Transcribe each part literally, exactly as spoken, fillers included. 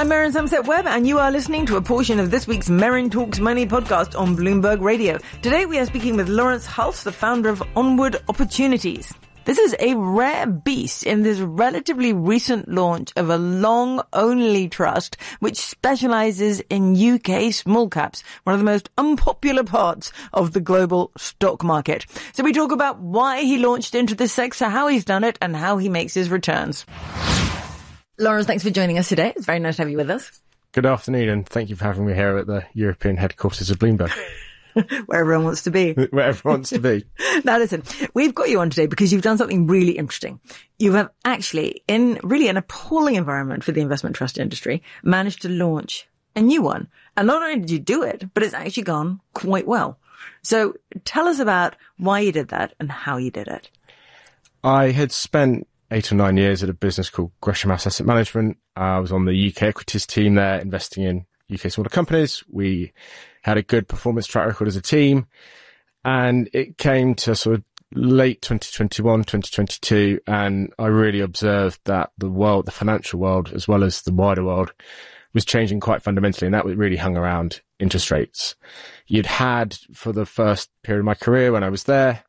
I'm Merryn Somerset Webb, and you are listening to a portion of this week's Merryn Talks Money podcast on Bloomberg Radio. Today we are speaking with Lawrence Hulse, the founder of Onward Opportunities. This is a rare beast in this relatively recent launch of a long-only trust which specializes in U K small caps, one of the most unpopular parts of the global stock market. So we talk about why he launched into this sector, how he's done it, and how he makes his returns. Lawrence, thanks for joining us today. It's very nice to have you with us. Good afternoon, and thank you for having me here at the European headquarters of Bloomberg. Where everyone wants to be. Where everyone wants to be. Now listen, we've got you on today because you've done something really interesting. You have actually, in really an appalling environment for the investment trust industry, managed to launch a new one. And not only did you do it, but it's actually gone quite well. So tell us about why you did that and how you did it. I had spent eight or nine years at a business called Gresham House Asset Management. I was on the U K equities team there, investing in U K smaller companies. We had a good performance track record as a team. And it came to sort of late twenty twenty-one, twenty twenty-two, and I really observed that the world, the financial world, as well as the wider world, was changing quite fundamentally, and that really hung around interest rates. You'd had, for the first period of my career when I was there,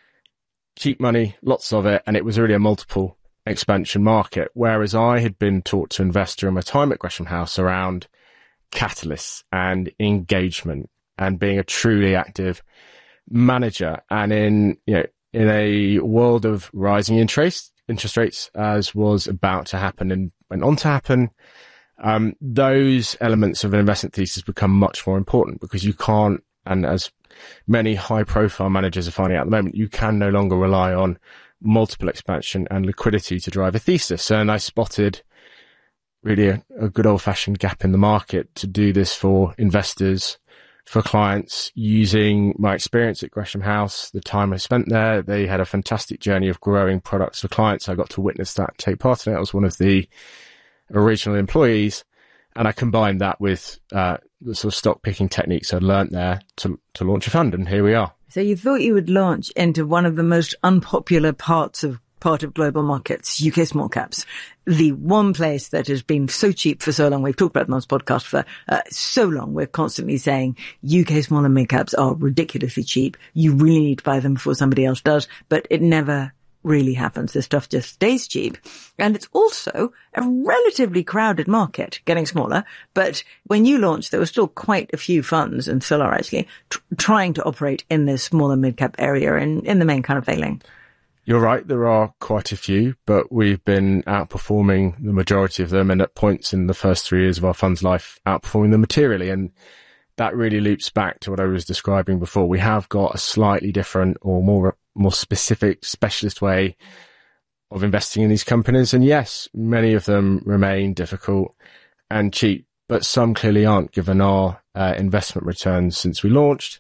cheap money, lots of it, and it was really a multiple expansion market, whereas I had been taught to invest during my time at Gresham House around catalysts and engagement and being a truly active manager. And in, you know, in a world of rising interest, interest rates, as was about to happen and went on to happen, um, those elements of an investment thesis become much more important because you can't, and as many high profile managers are finding out at the moment, you can no longer rely on multiple expansion and liquidity to drive a thesis. And I spotted really a, a good old fashioned gap in the market to do this for investors, for clients, using my experience at Gresham House, the time I spent there. They had a fantastic journey of growing products for clients. I got to witness that, take part in it. I was one of the original employees. And I combined that with uh, the sort of stock picking techniques I'd learnt there to, to launch a fund. And here we are. So you thought you would launch into one of the most unpopular parts of part of global markets, U K small caps, the one place that has been so cheap for so long. We've talked about it on this podcast for uh, so long. We're constantly saying U K small and mid caps are ridiculously cheap. You really need to buy them before somebody else does, but it never really happens. This stuff just stays cheap. And it's also a relatively crowded market, getting smaller. But when you launched, there were still quite a few funds, and still are actually, tr- trying to operate in this smaller mid-cap area and in the main kind of failing. You're right, there are quite a few, but we've been outperforming the majority of them, and at points in the first three years of our fund's life, outperforming them materially. And that really loops back to what I was describing before. We have got a slightly different or more more specific, specialist way of investing in these companies. And yes, many of them remain difficult and cheap, but some clearly aren't, given our uh, investment returns since we launched.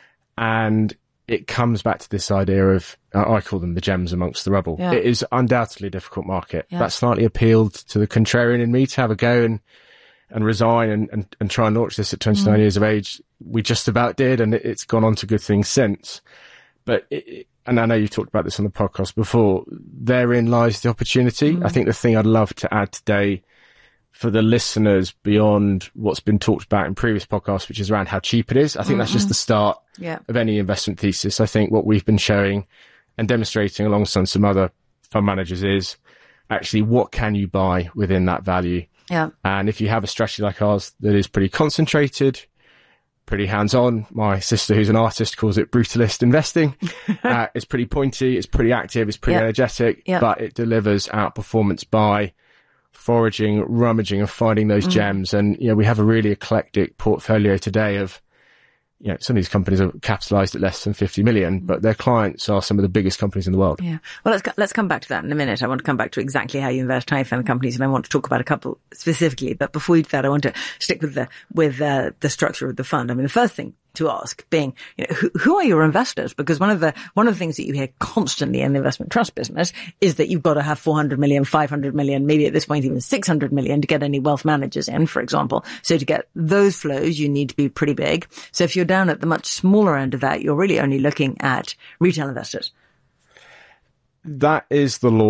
And it comes back to this idea of, uh, I call them the gems amongst the rubble. Yeah. It is undoubtedly a difficult market. Yeah. That slightly appealed to the contrarian in me to have a go and and resign and, and, and try and launch this at twenty-nine mm. years of age. We just about did, and it, it's gone on to good things since. But, it, and I know you've talked about this on the podcast before, therein lies the opportunity. Mm. I think the thing I'd love to add today for the listeners beyond what's been talked about in previous podcasts, which is around how cheap it is. I think mm-hmm. that's just the start yeah. of any investment thesis. I think what we've been showing and demonstrating alongside some other fund managers is actually what can you buy within that value. Yeah. And if you have a strategy like ours that is pretty concentrated, pretty hands-on, my sister, who's an artist, calls it brutalist investing. uh, it's pretty pointy, it's pretty active, it's pretty yeah. energetic, yeah. but it delivers outperformance by foraging, rummaging and finding those mm. gems. And, you know, we have a really eclectic portfolio today of, you know, some of these companies are capitalized at less than fifty million, but their clients are some of the biggest companies in the world. Yeah. Well, let's, let's come back to that in a minute. I want to come back to exactly how you invest, how you find the companies, and I want to talk about a couple specifically. But before we do that, I want to stick with the, with, uh, the structure of the fund. I mean, the first thing to ask being, you know, who, who are your investors? Because one of the, one of the things that you hear constantly in the investment trust business is that you've got to have four hundred million, five hundred million, maybe at this point even six hundred million to get any wealth managers in, for example. So to get those flows, you need to be pretty big. So if you're down at the much smaller end of that, you're really only looking at retail investors. That is the law.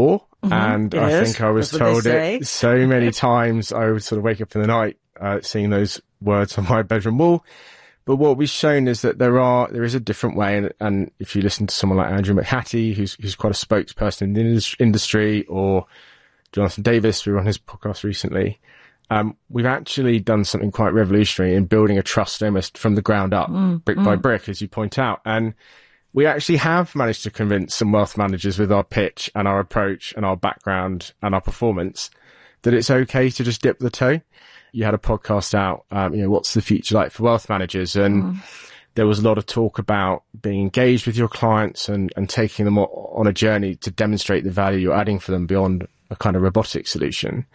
Mm-hmm. And it I is. think I was That's what told it so many times. I would sort of wake up in the night, uh, seeing those words on my bedroom wall. But what we've shown is that there are, there is a different way. And, and if you listen to someone like Andrew McHattie, who's, who's quite a spokesperson in the industry, or Jonathan Davis, we were on his podcast recently, um, we've actually done something quite revolutionary in building a trust almost from the ground up, mm, brick mm. by brick, as you point out. And we actually have managed to convince some wealth managers with our pitch and our approach and our background and our performance that it's okay to just dip the toe. You had a podcast out, um, you know, what's the future like for wealth managers? And mm. there was a lot of talk about being engaged with your clients and, and taking them on a journey to demonstrate the value you're adding for them beyond a kind of robotic solution.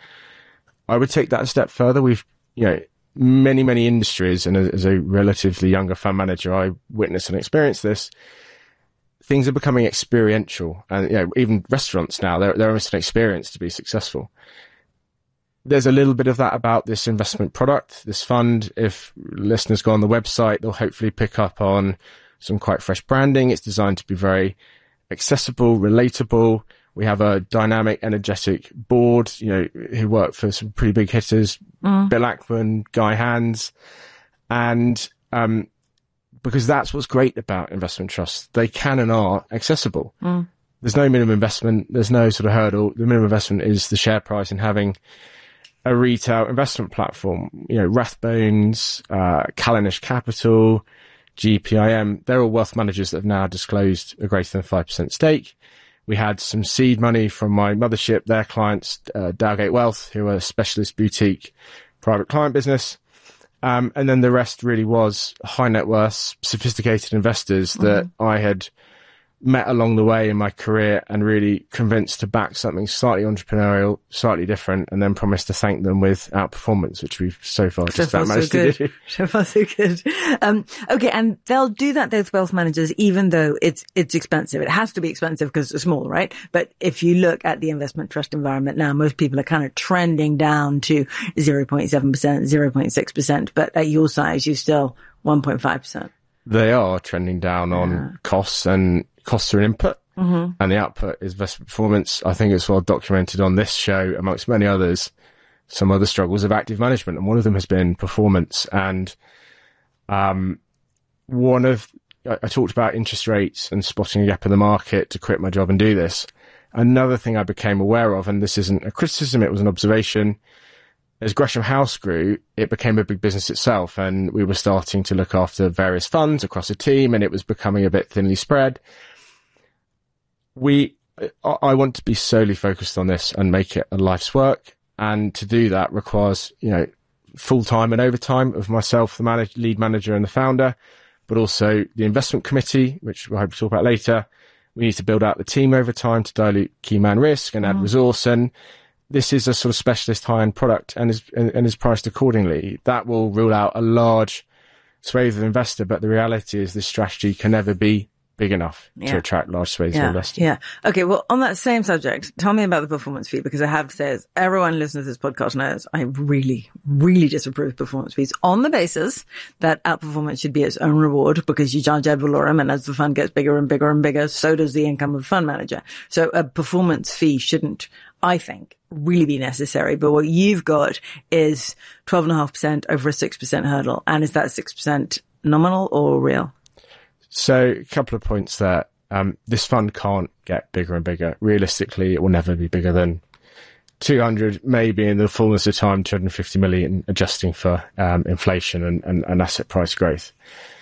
I would take that a step further. We've, you know, many, many industries, and as, as a relatively younger fund manager, I witnessed and experienced this. Things are becoming experiential, and you know, even restaurants now, they're, they're almost an experience to be successful. There's a little bit of that about this investment product, this fund. If listeners go on the website, they'll hopefully pick up on some quite fresh branding. It's designed to be very accessible, relatable. We have a dynamic, energetic board, you know, who work for some pretty big hitters, mm. Bill Ackman, Guy Hands. And, um, because that's what's great about investment trusts. They can and are accessible. Mm. There's no minimum investment. There's no sort of hurdle. The minimum investment is the share price and having a retail investment platform. You know, Rathbones, uh, Callanish Capital, G P I M, they're all wealth managers that have now disclosed a greater than five percent stake. We had some seed money from my mothership, their clients, uh, Dowgate Wealth, who are a specialist boutique private client business. Um, and then the rest really was high net worth, sophisticated investors mm-hmm. that I had met along the way in my career and really convinced to back something slightly entrepreneurial, slightly different, and then promised to thank them with outperformance, which we've so far so just far about managed so to do. So far so good. Um, okay, and they'll do that, those wealth managers, even though it's it's expensive. It has to be expensive because it's small, right? But if you look at the investment trust environment now, most people are kind of trending down to zero point seven percent, zero point six percent, but at your size, you're still one point five percent. They are trending down on yeah. costs, and costs are an input, mm-hmm. and the output is investment performance. I think it's well documented on this show, amongst many others, some other struggles of active management, and one of them has been performance. And um, one of I, I talked about interest rates and spotting a gap in the market to quit my job and do this. Another thing I became aware of, and this isn't a criticism, it was an observation. As Gresham House grew, it became a big business itself, and we were starting to look after various funds across a team, and it was becoming a bit thinly spread. We, I want to be solely focused on this and make it a life's work, and to do that requires, you know, full time and overtime of myself, the manage, lead manager, and the founder, but also the investment committee, which we'll hope to talk about later. We need to build out the team over time to dilute key man risk and add mm. resource, and this is a sort of specialist high-end product and is and, and is priced accordingly. That will rule out a large swathe of investor, but the reality is this strategy can never be big enough yeah. to attract large swathes yeah. of investors. Yeah. Okay. Well, on that same subject, tell me about the performance fee, because I have to say, as everyone listening to this podcast knows, I really, really disapprove performance fees on the basis that outperformance should be its own reward, because you charge ad valorem, and as the fund gets bigger and bigger and bigger, so does the income of the fund manager. So a performance fee shouldn't, I think, really be necessary. But what you've got is twelve point five percent over a six percent hurdle. And is that six percent nominal or real? So a couple of points there. Um, this fund can't get bigger and bigger. Realistically, it will never be bigger than two hundred, maybe in the fullness of time, two hundred fifty million, adjusting for um, inflation and, and, and asset price growth.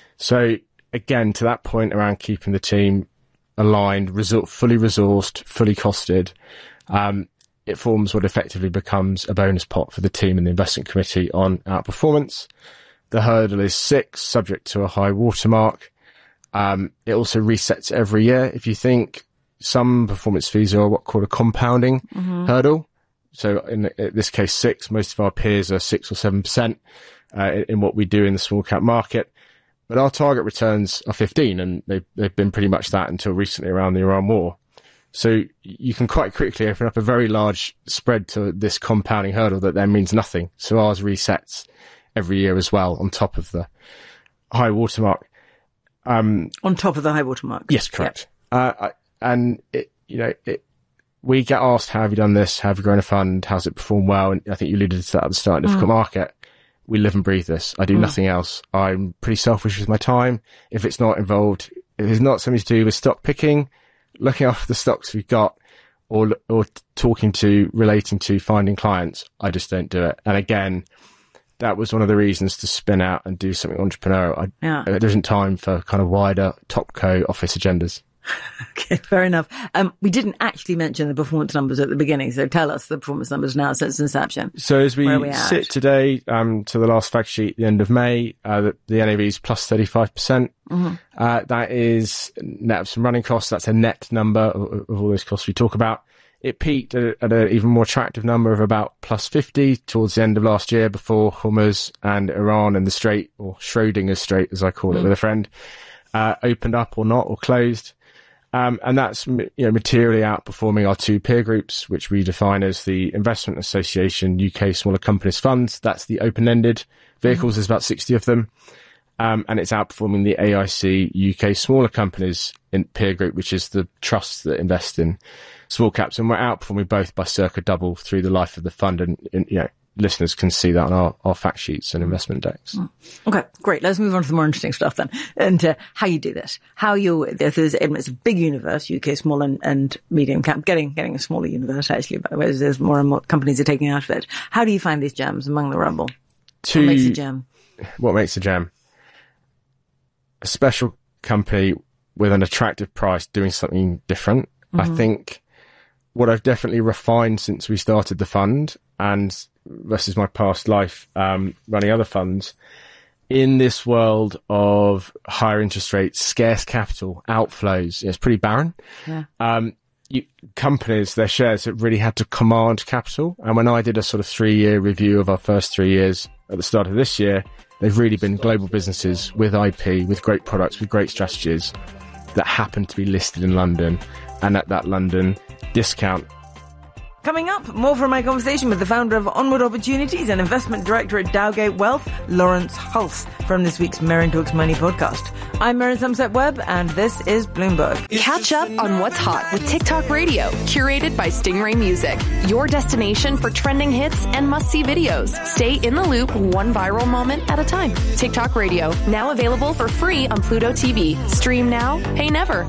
So again, to that point around keeping the team aligned, resor- fully resourced, fully costed, um, it forms what effectively becomes a bonus pot for the team and the investment committee on outperformance. The hurdle is six, subject to a high watermark. Um, it also resets every year. If you think some performance fees are what called a compounding mm-hmm. hurdle. So in, in this case, six, most of our peers are six or seven percent, uh, in, in what we do in the small cap market. But our target returns are fifteen, and they've, they've been pretty much that until recently around the Iran war. So you can quite quickly open up a very large spread to this compounding hurdle that then means nothing. So ours resets every year as well on top of the high watermark. Um, on top of the high watermark. Yes, correct. Yep. Uh, I, and it, you know, it, we get asked, how have you done this? How have you grown a fund? How's it performed well? And I think you alluded to that at the start, difficult mm. market. We live and breathe this. I do mm. nothing else. I'm pretty selfish with my time. If it's not involved, if it's not something to do with stock picking, looking after the stocks we've got, or or talking to, relating to, finding clients, I just don't do it. And again, that was one of the reasons to spin out and do something entrepreneurial. I, yeah. There isn't time for kind of wider Topco office agendas. Okay, fair enough. Um, we didn't actually mention the performance numbers at the beginning, so tell us the performance numbers now since inception. So as we, we sit at? today, um, to the last fact sheet, the end of May, uh, the, the N A V is plus thirty-five percent. Mm-hmm. Uh, that is net of some running costs. That's a net number of, of all those costs we talk about. It peaked at, at an even more attractive number of about plus fifty towards the end of last year, before Hormuz and Iran and the Strait, or Schrodinger's Strait, as I call mm. it with a friend, uh, opened up or not, or closed. Um, and that's, you know, materially outperforming our two peer groups, which we define as the Investment Association U K Smaller Companies Funds. That's the open-ended vehicles. Mm. There's about sixty of them. Um, and it's outperforming the A I C U K Smaller Companies in peer group, which is the trusts that invest in small caps. And we're outperforming both by circa double through the life of the fund. And, and you know, listeners can see that on our, our fact sheets and investment decks. Okay, great. Let's move on to the more interesting stuff then. And uh, how you do this. How you, there's, it's a big universe, U K small and, and medium cap, getting, getting a smaller universe actually, by the way, there's more and more companies are taking out of it. How do you find these gems among the rubble? To, what makes a gem? What makes a gem? A special company with an attractive price doing something different. Mm-hmm. I think what I've definitely refined since we started the fund, and versus my past life um, running other funds, in this world of higher interest rates, scarce capital, outflows, it's pretty barren. Yeah. Um, you, companies, their shares have really had to command capital. And when I did a sort of three-year review of our first three years at the start of this year, they've really been global businesses with I P, with great products, with great strategies that happen to be listed in London, and at that London discount. Coming up, more from my conversation with the founder of Onward Opportunities and investment director at Dowgate Wealth, Lawrence Hulse, from this week's Merrin Talks Money podcast. I'm Merrin Somerset Webb, and this is Bloomberg. Catch up on what's hot with TikTok Radio, curated by Stingray Music. Your destination for trending hits and must-see videos. Stay in the loop, one viral moment at a time. TikTok Radio, now available for free on Pluto T V. Stream now, pay never.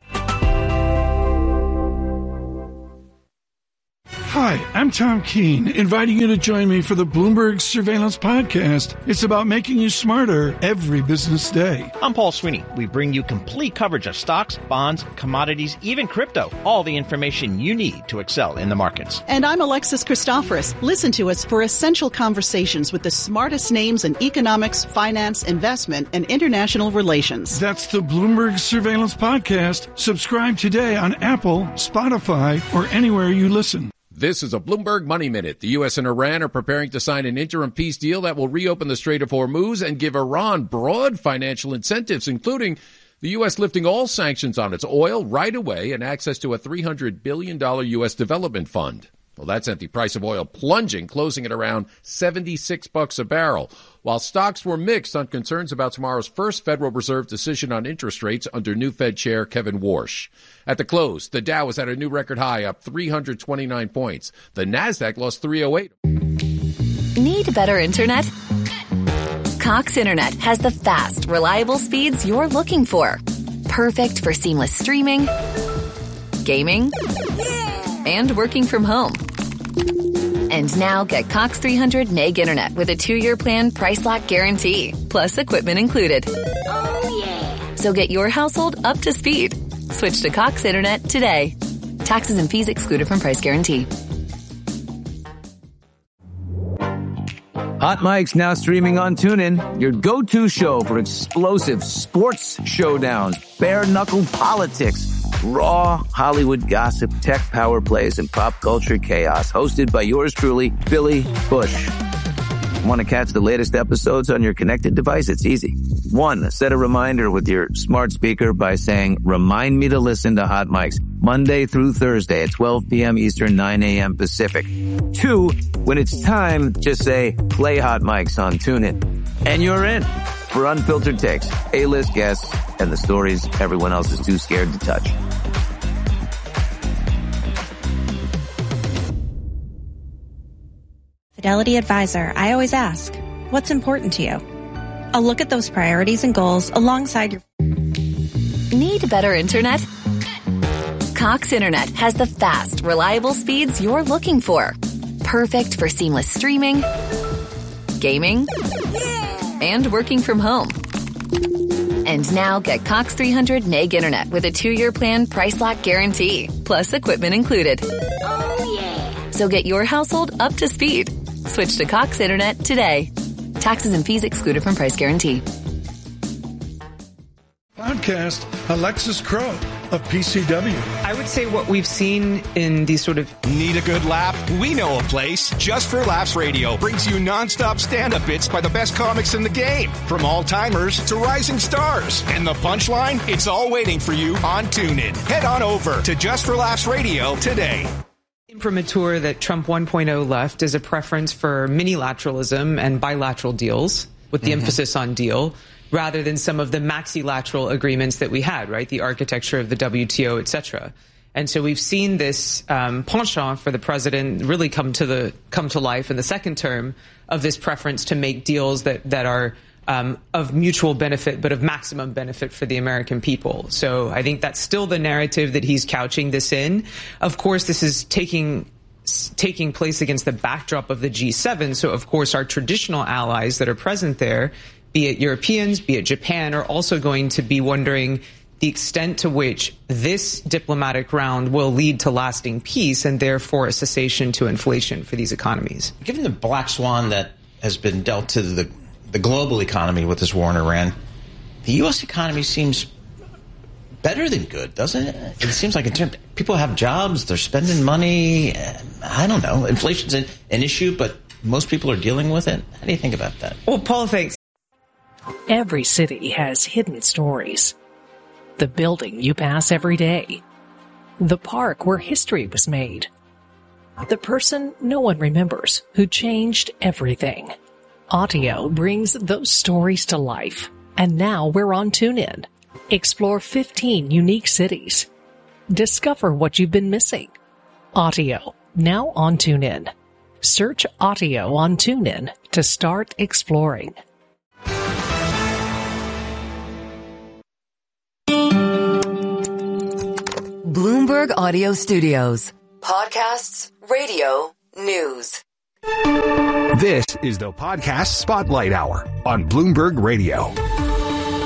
Hi, I'm Tom Keene, inviting you to join me for the Bloomberg Surveillance Podcast. It's about making you smarter every business day. I'm Paul Sweeney. We bring you complete coverage of stocks, bonds, commodities, even crypto. All the information you need to excel in the markets. And I'm Alexis Christoforous. Listen to us for essential conversations with the smartest names in economics, finance, investment, and international relations. That's the Bloomberg Surveillance Podcast. Subscribe today on Apple, Spotify, or anywhere you listen. This is a Bloomberg Money Minute. The U S and Iran are preparing to sign an interim peace deal that will reopen the Strait of Hormuz and give Iran broad financial incentives, including the U S lifting all sanctions on its oil right away and access to a three hundred billion dollars U S development fund. Well, that sent the price of oil plunging, closing at around seventy-six bucks a barrel, while stocks were mixed on concerns about tomorrow's first Federal Reserve decision on interest rates under new Fed Chair Kevin Warsh. At the close, the Dow was at a new record high, up three hundred twenty-nine points. The Nasdaq lost three oh eight. Need better internet? Cox Internet has the fast, reliable speeds you're looking for. Perfect for seamless streaming, gaming, and working from home. And now get Cox three hundred meg internet with a two-year plan, price lock guarantee, plus equipment included. Oh, yeah. So get your household up to speed. Switch to Cox Internet today. Taxes and fees excluded from price guarantee. Hot Mike's now streaming on TuneIn, your go-to show for explosive sports showdowns, bare-knuckle politics, raw Hollywood gossip, tech power plays, and pop culture chaos. Hosted by yours truly, Billy Bush. Want to catch the latest episodes on your connected device? It's easy. One, set a reminder with your smart speaker by saying, remind me to listen to Hot Mike's Monday through Thursday at twelve p.m. Eastern, nine a.m. Pacific. Two, when it's time, just say, play Hot Mike's on TuneIn. And you're in for unfiltered takes, A-list guests, and the stories everyone else is too scared to touch. Fidelity Advisor, I always ask, what's important to you? I'll look at those priorities and goals alongside your... Need better internet? Cox Internet has the fast, reliable speeds you're looking for. Perfect for seamless streaming, gaming, and working from home. And now get Cox three hundred meg internet with a two-year plan price lock guarantee, plus equipment included. Oh, yeah. So get your household up to speed. Switch to Cox Internet today. Taxes and fees excluded from price guarantee. Podcast Alexis Crow of P C W. I would say what we've seen in these sort of... Need a good laugh? We know a place. Just for Laughs Radio brings you nonstop stand-up bits by the best comics in the game. From all-timers to rising stars. And the punchline? It's all waiting for you on TuneIn. Head on over to Just for Laughs Radio today. Imprimatur that Trump one point oh left is a preference for minilateralism and bilateral deals, with the mm-hmm. emphasis on deal, rather than some of the maxilateral agreements that we had, right? The architecture of the W T O, et cetera. And so we've seen this um, penchant for the president really come to the come to life in the second term of this preference to make deals that that are um, of mutual benefit, but of maximum benefit for the American people. So I think that's still the narrative that he's couching this in. Of course, this is taking taking place against the backdrop of the G seven. So of course, our traditional allies that are present there, be it Europeans, be it Japan, are also going to be wondering the extent to which this diplomatic round will lead to lasting peace and therefore a cessation to inflation for these economies. Given the black swan that has been dealt to the, the global economy with this war in Iran, the U S economy seems better than good, doesn't it? It seems like in terms, people have jobs, they're spending money. I don't know. Inflation's an, an issue, but most people are dealing with it. How do you think about that? Well, Paul, thanks. Every city has hidden stories. The building you pass every day. The park where history was made. The person no one remembers who changed everything. Audio brings those stories to life. And now we're on TuneIn. Explore fifteen unique cities. Discover what you've been missing. Audio, now on TuneIn. Search Audio on TuneIn to start exploring. Bloomberg Audio Studios. Podcasts, radio, news. This is the Podcast Spotlight Hour on Bloomberg Radio.